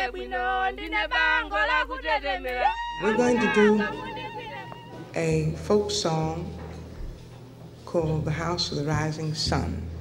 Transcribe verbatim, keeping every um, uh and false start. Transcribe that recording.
We're going to do a folk song called The House of the Rising Sun.